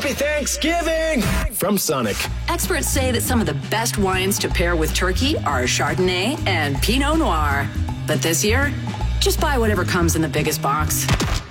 Happy Thanksgiving from Sonic. Experts say that some of the best wines to pair with turkey are Chardonnay and Pinot Noir. But this year, just buy whatever comes in the biggest box.